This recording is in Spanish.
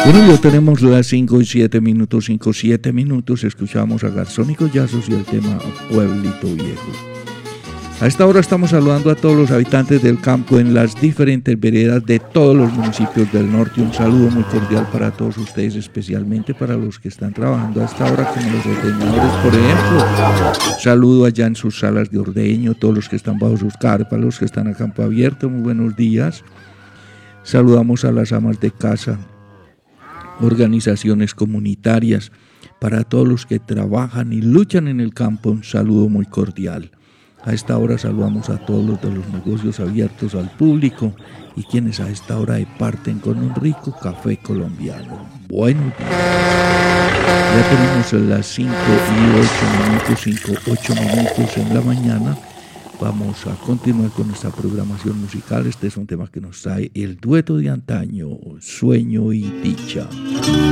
Bueno, ya tenemos las 5 y 7 minutos, 7 minutos. Escuchamos a Garzón y Collazos y el tema Pueblito Viejo. A esta hora estamos saludando a todos los habitantes del campo en las diferentes veredas de todos los municipios del norte. Un saludo muy cordial para todos ustedes, especialmente para los que están trabajando a esta hora, como los ordeñadores, por ejemplo. Saludo allá en sus salas de ordeño, todos los que están bajo sus carpas, los que están a campo abierto, muy buenos días. Saludamos a las amas de casa, organizaciones comunitarias, para todos los que trabajan y luchan en el campo, un saludo muy cordial. A esta hora saludamos a todos los de los negocios abiertos al público y quienes a esta hora parten con un rico café colombiano. Buenos días. Ya tenemos las 5 y 8 minutos en la mañana. Vamos a continuar con esta programación musical. Este es un tema que nos trae el dueto de antaño, Sueño y Dicha.